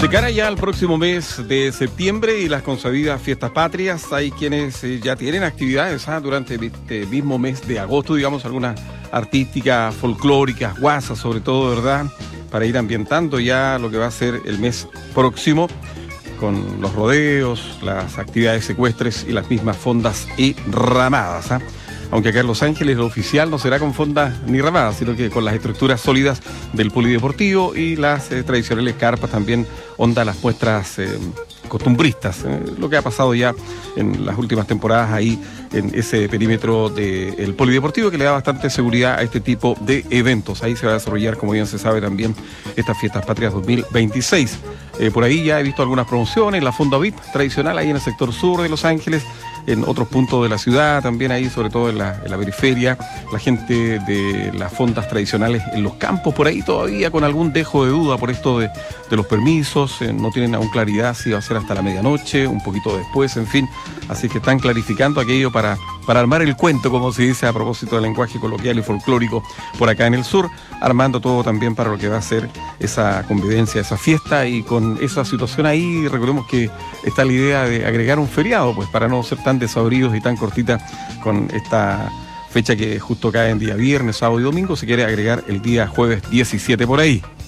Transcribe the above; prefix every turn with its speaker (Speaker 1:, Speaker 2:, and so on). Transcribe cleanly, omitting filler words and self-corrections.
Speaker 1: De cara ya al próximo mes de septiembre y las consabidas fiestas patrias, hay quienes ya tienen actividades durante este mismo mes de agosto, digamos, algunas artísticas, folclóricas, guasas sobre todo, ¿verdad? Para ir ambientando ya lo que va a ser el mes próximo, con los rodeos, las actividades secuestres y las mismas fondas y ramadas. Aunque acá en Los Ángeles lo oficial no será con fondas ni ramadas, sino que con las estructuras sólidas del polideportivo y las tradicionales carpas también, onda las muestras costumbristas, lo que ha pasado ya en las últimas temporadas ahí en ese perímetro del polideportivo, que le da bastante seguridad a este tipo de eventos. Ahí se va a desarrollar, como bien se sabe, también estas fiestas patrias 2026. Por ahí ya he visto algunas promociones, la fonda VIP tradicional ahí en el sector sur de Los Ángeles, en otros puntos de la ciudad, también ahí, sobre todo en la periferia, la gente de las fondas tradicionales en los campos, por ahí todavía con algún dejo de duda por esto de los permisos, no tienen aún claridad si va a ser hasta la medianoche, un poquito después, en fin, así que están clarificando aquello para armar el cuento, como se dice a propósito del lenguaje coloquial y folclórico por acá en el sur, armando todo también para lo que va a ser esa convivencia, esa fiesta, y con esa situación ahí, recordemos que está la idea de agregar un feriado, pues para no ser tan desabridos y tan cortita con esta fecha que justo cae en día viernes, sábado y domingo, se quiere agregar el día jueves 17 por ahí.